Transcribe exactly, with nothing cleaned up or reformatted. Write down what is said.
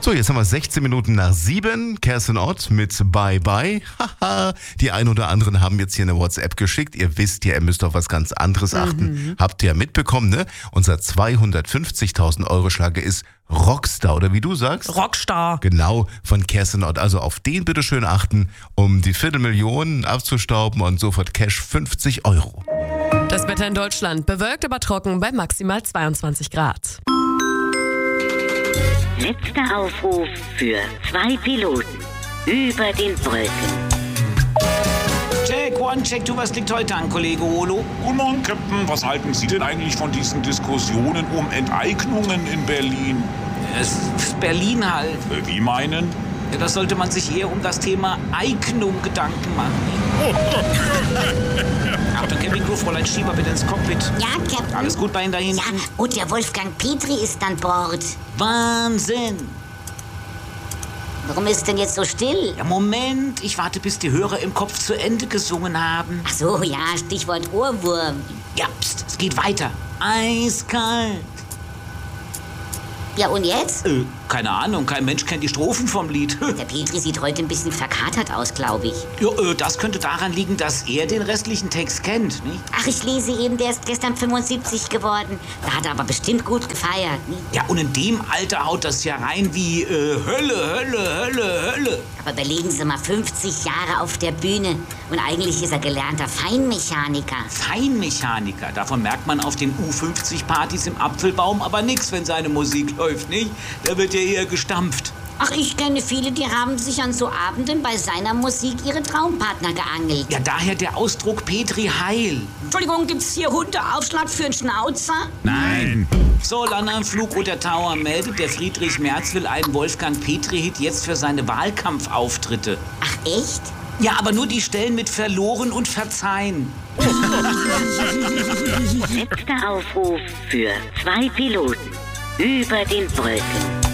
So, jetzt haben wir sechzehn Minuten nach sieben. Kerstin Ott mit Bye Bye. Haha. Die ein oder anderen haben jetzt hier eine WhatsApp geschickt. Ihr wisst ja, ihr müsst auf was ganz anderes achten. Mhm. Habt ihr ja mitbekommen, ne? Unser zweihundertfünfzigtausend Euro Schlager ist Rockstar, oder wie du sagst? Rockstar. Genau, von Kerstin Ott. Also auf den bitte schön achten, um die Viertelmillion abzustauben und sofort Cash fünfzig Euro. Das Wetter in Deutschland bewölkt, aber trocken bei maximal zweiundzwanzig Grad. Letzter Aufruf für zwei Piloten über den Wolken. Check, one, check, two, was liegt heute an, Kollege Olo? Guten Morgen, Captain. Was halten Sie denn eigentlich von diesen Diskussionen um Enteignungen in Berlin? Es ist Berlin halt. Äh, Wie meinen? Ja, da sollte man sich eher um das Thema Eignung Gedanken machen. Achtung, Campingcrew, Fräulein Schieber, bitte ins Cockpit. Ja, Captain. Alles gut bei Ihnen da hinten? Ja, und der Wolfgang Petri ist an Bord. Wahnsinn! Warum ist denn jetzt so still? Ja, Moment, ich warte, bis die Hörer im Kopf zu Ende gesungen haben. Ach so, ja, Stichwort Ohrwurm. Ja, pst, es geht weiter. Eiskalt. Ja, und jetzt? Äh, keine Ahnung, kein Mensch kennt die Strophen vom Lied. Der Petri sieht heute ein bisschen verkatert aus, glaube ich. Ja, äh, das könnte daran liegen, dass er den restlichen Text kennt, nicht? Ach, ich lese eben, der ist gestern fünfundsiebzig geworden. Da hat er aber bestimmt gut gefeiert, nicht? Ja, und in dem Alter haut das ja rein wie äh, Hölle, Hölle, Hölle, Hölle. Aber überlegen Sie mal, fünfzig Jahre auf der Bühne. Und eigentlich ist er gelernter Feinmechaniker. Feinmechaniker, davon merkt man auf den U fünfzig Partys im Apfelbaum aber nichts, wenn seine Musik läuft, nicht? Da wird ja eher gestampft. Ach, ich kenne viele, die haben sich an so Abenden bei seiner Musik ihre Traumpartner geangelt. Ja, daher der Ausdruck Petri Heil. Entschuldigung, gibt's hier Hundeaufschlag für einen Schnauzer? Nein. So, Landanflug und der Tower meldet, der Friedrich Merz will einen Wolfgang Petri-Hit jetzt für seine Wahlkampfauftritte. Ach, echt? Ja, aber nur die Stellen mit verloren und verzeihen. Letzter Aufruf für zwei Piloten über den Wolken.